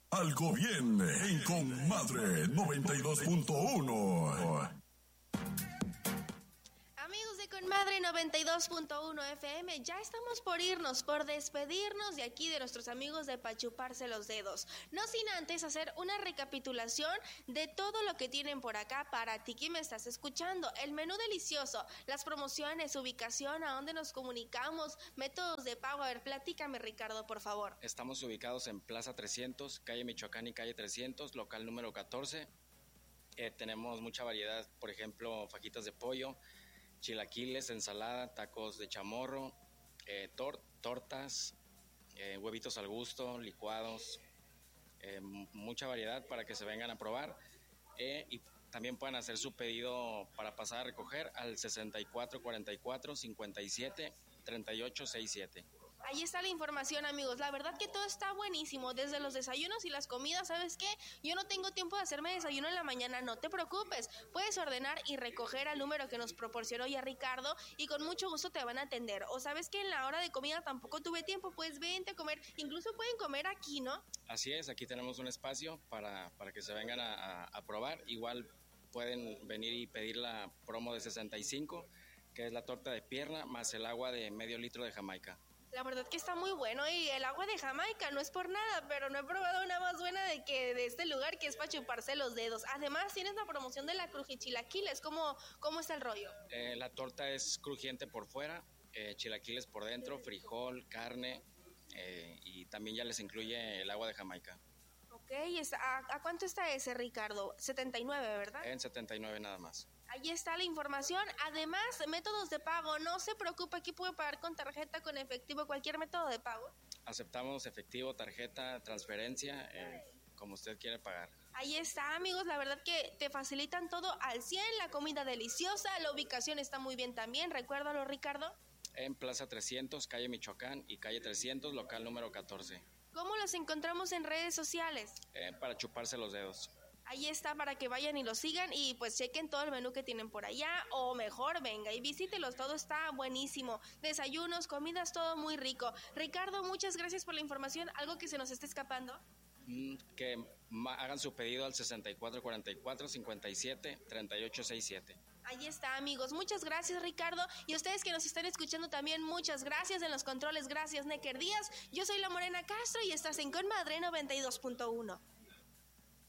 Algo bien en Comadre 92.1. Amigos de Comadre 92.1 FM, ya estamos por irnos, por despedirnos de aquí de nuestros amigos de Pa' Chuparse los Dedos. No sin antes hacer una recapitulación de todo lo que tienen por acá para ti que me estás escuchando. El menú delicioso, las promociones, ubicación, a dónde nos comunicamos, métodos de pago. A ver, platícame, Ricardo, por favor. Estamos ubicados en Plaza 300, calle Michoacán y calle 300, local número 14. Tenemos mucha variedad, por ejemplo, fajitas de pollo, chilaquiles, ensalada, tacos de chamorro, tortas, huevitos al gusto, licuados, mucha variedad para que se vengan a probar, y también pueden hacer su pedido para pasar a recoger al 6444-573867. Ahí está la información, amigos. La verdad que todo está buenísimo, desde los desayunos y las comidas. ¿Sabes qué? Yo no tengo tiempo de hacerme desayuno en la mañana, no te preocupes. Puedes ordenar y recoger al número que nos proporcionó ya Ricardo y con mucho gusto te van a atender. O sabes que en la hora de comida tampoco tuve tiempo, pues vente a comer. Incluso pueden comer aquí, ¿no? Así es, aquí tenemos un espacio para que se vengan a probar. Igual pueden venir y pedir la promo de 65, que es la torta de pierna más el agua de medio litro de Jamaica. La verdad que está muy bueno, y el agua de Jamaica no es por nada, pero no he probado una más buena de este lugar, que es para chuparse los dedos. Además tienes la promoción de la crujichilaquiles. ¿Cómo está el rollo? La torta es crujiente por fuera, chilaquiles por dentro, frijol, carne, y también ya les incluye el agua de Jamaica. Ok, ¿a cuánto está ese, Ricardo? 79, ¿verdad? En 79 nada más. Ahí está la información. Además, métodos de pago, no se preocupe, aquí puede pagar con tarjeta, con efectivo, cualquier método de pago. Aceptamos efectivo, tarjeta, transferencia, como usted quiere pagar. Ahí está, amigos, la verdad que te facilitan todo al 100, la comida deliciosa, la ubicación está muy bien también, recuérdalo, Ricardo. En Plaza 300, calle Michoacán y calle 300, local número 14. ¿Cómo los encontramos en redes sociales? Para chuparse los dedos. Ahí está para que vayan y lo sigan y pues chequen todo el menú que tienen por allá, o mejor venga y visítelos, todo está buenísimo, desayunos, comidas, todo muy rico. Ricardo, muchas gracias por la información. ¿Algo que se nos esté escapando? Que hagan su pedido al 6444-573867. Ahí está, amigos, muchas gracias, Ricardo, y a ustedes que nos están escuchando también, muchas gracias. En los controles, gracias, Necker Díaz. Yo soy la Morena Castro y estás en Comadre 92.1.